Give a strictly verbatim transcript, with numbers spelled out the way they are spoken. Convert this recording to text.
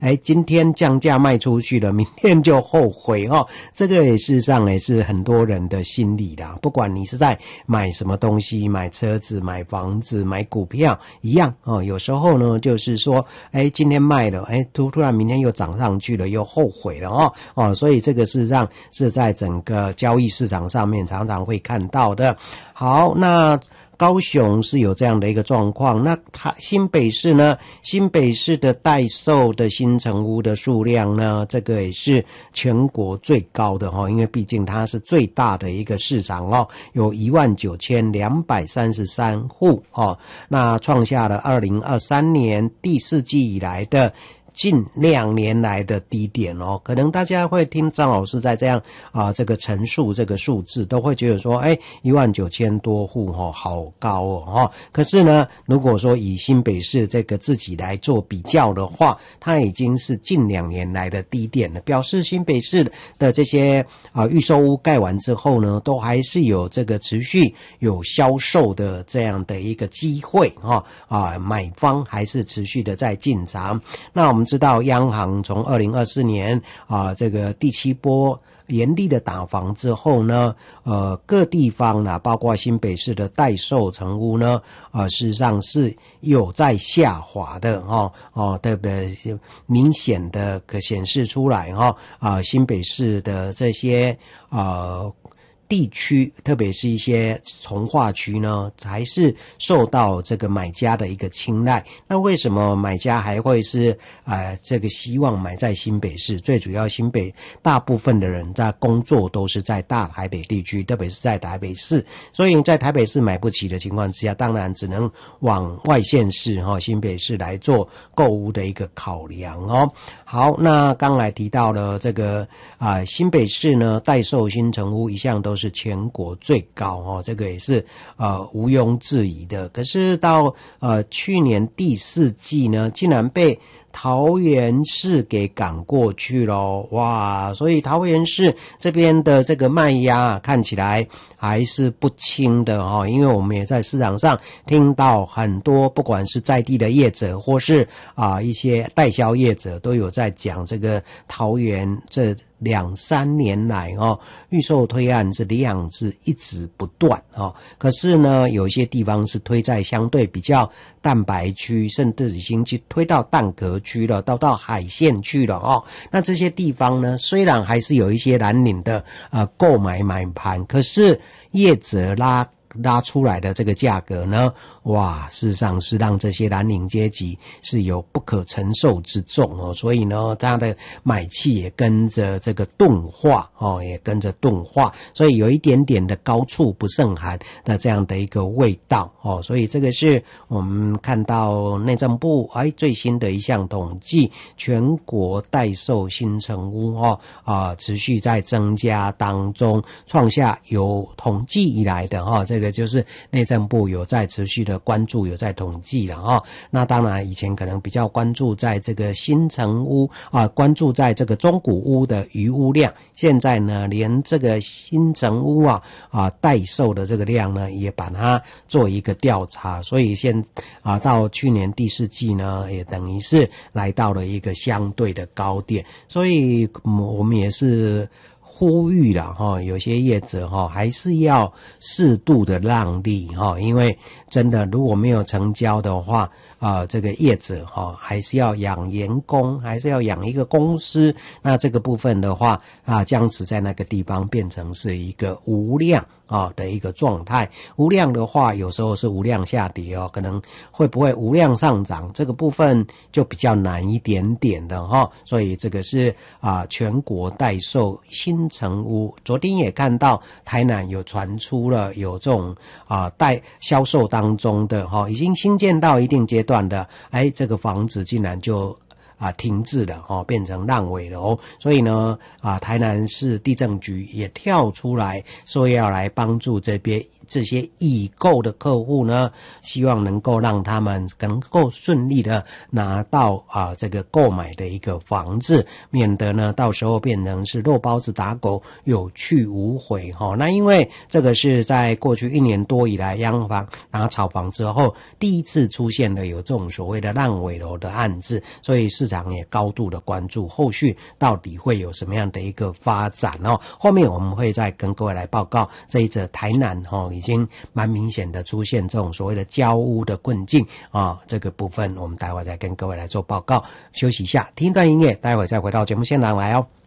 哎，今天降价卖出去了，明天就后悔哦。这个也事实上也是很多人的心理啦。不管你是在买什么东西，买车子、买房子、买股票一样哦。有时候呢，就是说，哎，今天卖了，哎，突突然明天又涨上去了，又后悔了哦哦。所以这个事实上是在整个交易市场上面常常会看到的。好，那高雄是有这样的一个状况，那它新北市呢？新北市的待售的新成屋的数量呢，这个也是全国最高的哈，因为毕竟它是最大的一个市场哦，有一万九千两百三十三户哦，那创下了二零二三年第四季以来的近两年来的低点哦，可能大家会听张老师在这样啊、呃、这个陈述这个数字，都会觉得说，哎，一万九千多户哦，好高哦哈。可是呢，如果说以新北市这个自己来做比较的话，它已经是近两年来的低点了，表示新北市的这些啊、呃、预售屋盖完之后呢，都还是有这个持续有销售的这样的一个机会哈啊，买方还是持续的在进场。那我们我们知道央行从二零二四年啊这个第七波严厉的打房之后呢，呃各地方呢，包括新北市的待售成屋呢，啊、呃、事实上是有在下滑的哈哦，对不对？明显的可显示出来哈啊、呃、新北市的这些呃地区，特别是一些从化区呢，还是受到这个买家的一个青睐。那为什么买家还会是呃这个希望买在新北市？最主要新北大部分的人在工作都是在大台北地区，特别是在台北市，所以在台北市买不起的情况之下，当然只能往外县市哈、哦、新北市来做购物的一个考量哦。好，那刚才提到了这个啊、呃、新北市呢待售新成屋一向都是是全国最高哦，这个也是呃毋庸置疑的。可是到呃去年第四季呢，竟然被桃园市给赶过去咯，哇！所以桃园市这边的这个卖压看起来还是不轻的哦，因为我们也在市场上听到很多，不管是在地的业者或是啊、呃、一些代销业者都有在讲这个桃园这两三年来哦，预售推案这量是一直不断哦。可是呢，有一些地方是推在相对比较蛋白区，甚至已经去推到蛋壳区了，到到海线去了哦。那这些地方呢，虽然还是有一些蓝领的呃购买买盘，可是业者拉拉出来的这个价格呢，哇，事实上是让这些蓝领阶级是有不可承受之重哦，所以呢，他的买气也跟着这个钝化哦，也跟着钝化，所以有一点点的高处不胜寒的这样的一个味道哦，所以这个是我们看到内政部哎最新的一项统计，全国待售新成屋哦啊、呃、持续在增加当中，创下有统计以来的哈、哦、这个。这个就是内政部有在持续的关注，有在统计了哈、哦。那当然以前可能比较关注在这个新成屋啊、呃，关注在这个中古屋的余屋量，现在呢连这个新成屋啊啊待售的这个量呢也把它做一个调查，所以现啊到去年第四季呢也等于是来到了一个相对的高点，所以我们也是呼吁了哈，有些业者哈还是要适度的让利哈，因为真的如果没有成交的话，啊、呃，这个业者哈还是要养员工，还是要养一个公司，那这个部分的话啊，僵持在那个地方变成是一个无量啊的一个状态。无量的话，有时候是无量下跌哦，可能会不会无量上涨，这个部分就比较难一点点的哈。所以这个是啊，全国待售新成屋，昨天也看到台南有传出了有这种啊待销售当中的哈，已经新建到一定阶段的，哎，这个房子竟然就啊停滞了哦，变成烂尾了哦，所以呢啊，台南市地政局也跳出来说要来帮助这边这些已购的客户呢，希望能够让他们能够顺利的拿到啊这个购买的一个房子，免得呢到时候变成是肉包子打狗，有去无回哈、哦。那因为这个是在过去一年多以来央房然后炒房之后第一次出现了有这种所谓的烂尾楼的案子，所以市场也高度的关注后续到底会有什么样的一个发展哦。后面我们会再跟各位来报告这一则台南哦，已经蛮明显的出现这种所谓的交屋的困境啊、哦，这个部分我们待会再跟各位来做报告。休息一下，听一段音乐，待会再回到节目现场来哦。